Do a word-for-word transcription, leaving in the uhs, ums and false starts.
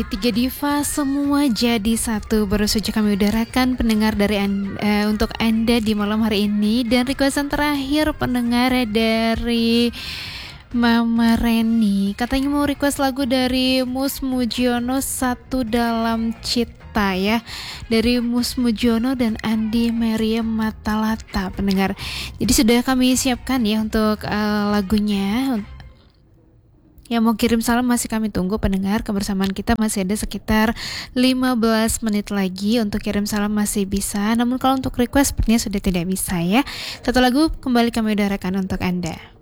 Tiga diva semua jadi satu baru saja kami udarakan pendengar dari an- eh, untuk Anda di malam hari ini. Dan requestan terakhir pendengar dari Mama Reni, katanya mau request lagu dari Mus Mujiono, Satu Dalam Cita ya, dari Mus Mujiono dan Andi Maria Matalata pendengar. Jadi sudah kami siapkan ya untuk uh, lagunya. Yang mau kirim salam masih kami tunggu pendengar. Kebersamaan kita masih ada sekitar lima belas menit lagi. Untuk kirim salam masih bisa, namun kalau untuk request sepertinya sudah tidak bisa ya. Satu lagu kembali kami udarakan untuk Anda.